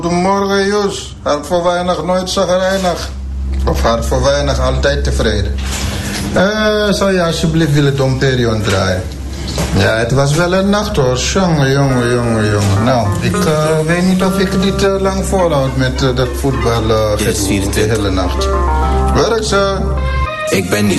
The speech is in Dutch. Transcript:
Goedemorgen, Joes. Hart voor weinig, nooit zagrijnig. Of hart voor weinig, altijd tevreden. Zou je alsjeblieft willen Dom Perignon draaien? Ja, het was wel een nacht hoor. Jongen. Nou, ik weet niet of ik dit lang volhoud met dat voetbal de hele nacht. Werk ze. Ik ben niet